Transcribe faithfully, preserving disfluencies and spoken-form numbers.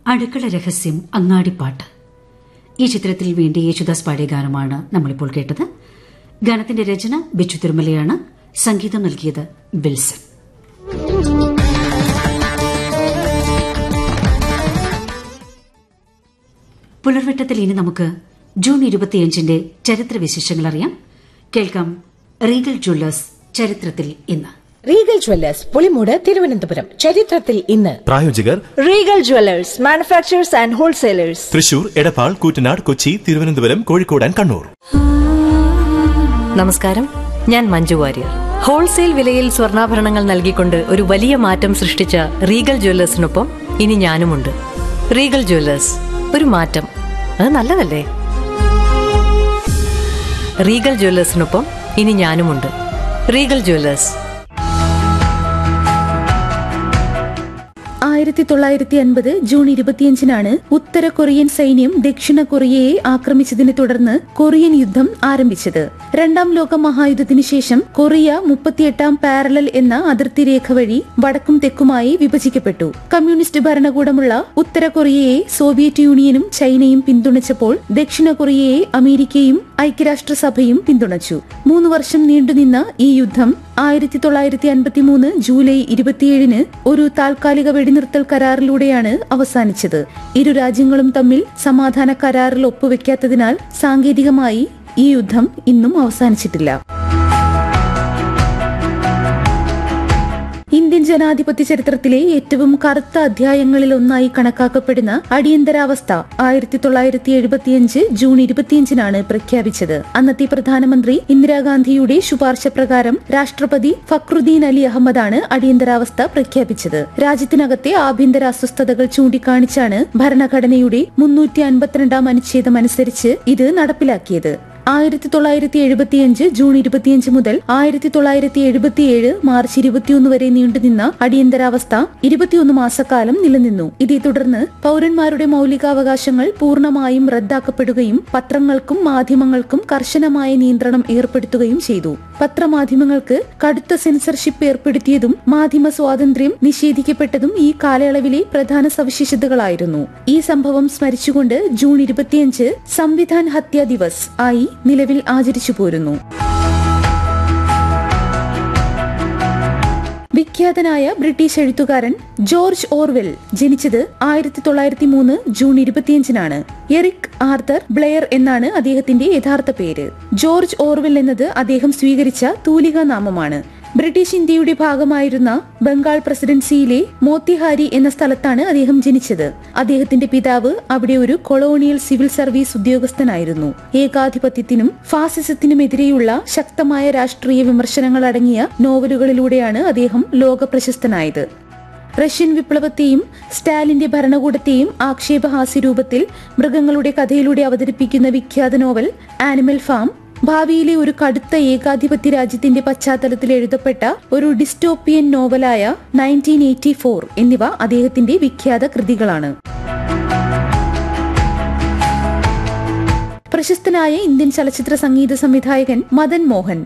അടുക്കള രഹസ്യം അങ്ങാടിപ്പാട്ട്. ഈ ചിത്രത്തിൽ വേണ്ടി യേശുദാസ് പാടിയ ഗാനമാണ് നമ്മളിപ്പോൾ കേട്ടത്. ഗാനത്തിന്റെ രചന ബിച്ചു തിരുമലയാണ്. സംഗീതം നൽകിയത് വിൽസൺ. പുലർവെട്ടത്തിൽ ഇനി നമുക്ക് ജൂൺ ഇരുപത്തിയഞ്ചിന്റെ ചരിത്രവിശേഷങ്ങൾ അറിയാം. കേൾക്കാം റീഗൽ ജ്വല്ലേഴ്സ് ചരിത്രത്തിൽ ഇന്ന്. Regal Jewellers Pulimoodu Thiruvananthapuram. ചരിത്രത്തിൽ ഇന്ന്. പ്രായോജകർ Regal Jewellers manufacturers and wholesalers, Thrissur, Edappal, Koottanad, Kochi, Thiruvananthapuram, Kozhikode and Kannur. നമസ്കാരം, ഞാൻ മഞ്ജു വാര്യർ. ഹോൾസെയിൽ വിലയിൽ സ്വർണ്ണാഭരണങ്ങൾ നൽകിക്കൊണ്ട് ഒരു വലിയ മാറ്റം സൃഷ്ടിച്ച റീഗൽ ജ്വല്ലേഴ്സിനൊപ്പം ഇനി ഞാനുമുണ്ട്. റീഗൽ ജ്വല്ലേഴ്സ്, ഒരു മാറ്റം, അത് നല്ലതല്ലേ? റീഗൽ ജ്വല്ലേഴ്സിനൊപ്പം ഇനി ഞാനുമുണ്ട്. Regal Jewellers. ആയിരത്തി തൊള്ളായിരത്തി അൻപത് ജൂൺ ഇരുപത്തിയഞ്ചിനാണ് ഉത്തര കൊറിയൻ സൈന്യം ദക്ഷിണ കൊറിയയെ ആക്രമിച്ചതിനെ തുടർന്ന് കൊറിയൻ യുദ്ധം ആരംഭിച്ചത്. രണ്ടാം ലോക മഹായുദ്ധത്തിനു ശേഷം കൊറിയ മുപ്പത്തിയെട്ടാം പാരലൽ എന്ന അതിർത്തി രേഖ വഴി വടക്കും തെക്കുമായി വിഭജിക്കപ്പെട്ടു. കമ്മ്യൂണിസ്റ്റ് ഭരണകൂടമുള്ള ഉത്തര കൊറിയയെ സോവിയറ്റ് യൂണിയനും ചൈനയും പിന്തുണച്ചപ്പോൾ ദക്ഷിണ കൊറിയയെ അമേരിക്കയും ഐക്യരാഷ്ട്രസഭയും പിന്തുണച്ചു. മൂന്ന് വർഷം നീണ്ടുനിന്ന ഈ യുദ്ധം ആയിരത്തി തൊള്ളായിരത്തി അൻപത്തി മൂന്ന് ജൂലൈ ഇരുപത്തിയേഴിന് ഒരു താൽക്കാലിക വെടിനിർത്തൽ കരാറിലൂടെയാണ് അവസാനിച്ചത്. ഇരു രാജ്യങ്ങളും തമ്മിൽ സമാധാന കരാറിൽ ഒപ്പുവെക്കാത്തതിനാൽ സാങ്കേതികമായി ഈ യുദ്ധം ഇന്നും അവസാനിച്ചിട്ടില്ല. ഇന്ത്യൻ ജനാധിപത്യ ചരിത്രത്തിലെ ഏറ്റവും കറുത്ത അധ്യായങ്ങളിൽ ഒന്നായി കണക്കാക്കപ്പെടുന്ന അടിയന്തരാവസ്ഥ ആയിരത്തി തൊള്ളായിരത്തി എഴുപത്തിയഞ്ച് ജൂൺ ഇരുപത്തിയഞ്ചിനാണ് പ്രഖ്യാപിച്ചത്. അന്നത്തെ പ്രധാനമന്ത്രി ഇന്ദിരാഗാന്ധിയുടെ ശുപാർശ പ്രകാരം രാഷ്ട്രപതി ഫക്രുദ്ദീൻ അലി അഹമ്മദാണ് അടിയന്തരാവസ്ഥ പ്രഖ്യാപിച്ചത്. രാജ്യത്തിനകത്തെ ആഭ്യന്തര അസ്വസ്ഥതകൾ ചൂണ്ടിക്കാണിച്ചാണ് ഭരണഘടനയുടെ മുന്നൂറ്റി അൻപത്തിരണ്ടാം അനുച്ഛേദം അനുസരിച്ച് ഇത് നടപ്പിലാക്കിയത്. ആയിരത്തി തൊള്ളായിരത്തി എഴുപത്തിയഞ്ച് ജൂൺ ഇരുപത്തിയഞ്ച് മുതൽ ആയിരത്തി തൊള്ളായിരത്തി എഴുപത്തിയേഴ് മാർച്ച് ഇരുപത്തിയൊന്ന് വരെ നീണ്ടുനിന്ന അടിയന്തരാവസ്ഥ ഇരുപത്തിയൊന്ന് മാസക്കാലം നിലനിന്നു. ഇതേ തുടർന്ന് പൌരന്മാരുടെ മൌലികാവകാശങ്ങൾ പൂർണ്ണമായും റദ്ദാക്കപ്പെടുകയും പത്രങ്ങൾക്കും മാധ്യമങ്ങൾക്കും കർശനമായ നിയന്ത്രണം ഏർപ്പെടുത്തുകയും ചെയ്തു. പത്രമാധ്യമങ്ങൾക്ക് കടുത്ത സെൻസർഷിപ്പ് ഏർപ്പെടുത്തിയതും മാധ്യമ സ്വാതന്ത്ര്യം നിഷേധിക്കപ്പെട്ടതും ഈ കാലയളവിലെ പ്രധാന സവിശേഷതകളായിരുന്നു. ഈ സംഭവം സ്മരിച്ചുകൊണ്ട് ജൂൺ ഇരുപത്തിയഞ്ച് സംവിധാൻ ഹത്യാ ദിവസ് ആയി നിലവിൽ ആചരിച്ചു പോരുന്നു. വിഖ്യാതനായ ബ്രിട്ടീഷ് എഴുത്തുകാരൻ ജോർജ് ഓർവെൽ ജനിച്ചത് ആയിരത്തി തൊള്ളായിരത്തി മൂന്ന് ജൂൺ ഇരുപത്തിയഞ്ചിനാണ്. എറിക് ആർതർ ബ്ലെയർ എന്നാണ് അദ്ദേഹത്തിന്റെ യഥാർത്ഥ പേര്. ജോർജ് ഓർവെൽ എന്നത് അദ്ദേഹം സ്വീകരിച്ച തൂലികാ നാമമാണ്. ബ്രിട്ടീഷ് ഇന്ത്യയുടെ ഭാഗമായിരുന്ന ബംഗാൾ പ്രസിഡൻസിയിലെ മോത്തിഹാരി എന്ന സ്ഥലത്താണ് അദ്ദേഹം ജനിച്ചത്. അദ്ദേഹത്തിന്റെ പിതാവ് അവിടെ ഒരു കൊളോണിയൽ സിവിൽ സർവീസ് ഉദ്യോഗസ്ഥനായിരുന്നു. ഏകാധിപത്യത്തിനും ഫാസിസത്തിനുമെതിരെയുള്ള ശക്തമായ രാഷ്ട്രീയ വിമർശനങ്ങൾ അടങ്ങിയ നോവലുകളിലൂടെയാണ് അദ്ദേഹം ലോകപ്രശസ്തനായത്. റഷ്യൻ വിപ്ലവത്തെയും സ്റ്റാലിന്റെ ഭരണകൂടത്തെയും ആക്ഷേപഹാസ്യ രൂപത്തിൽ മൃഗങ്ങളുടെ കഥയിലൂടെ അവതരിപ്പിക്കുന്ന വിഖ്യാത നോവൽ ആനിമൽ ഫാം, ഭാവിയിലെ ഒരു കടുത്ത ഏകാധിപത്യ രാജ്യത്തിന്റെ പശ്ചാത്തലത്തിൽ എഴുതപ്പെട്ട ഒരു ഡിസ്റ്റോപ്പിയൻ നോവലായ നയൻറ്റീൻ എയ്റ്റി ഫോർ എന്നിവ അദ്ദേഹത്തിന്റെ വിഖ്യാത കൃതികളാണ്. പ്രശസ്തനായ ഇന്ത്യൻ ചലച്ചിത്ര സംഗീത സംവിധായകൻ മദൻ മോഹൻ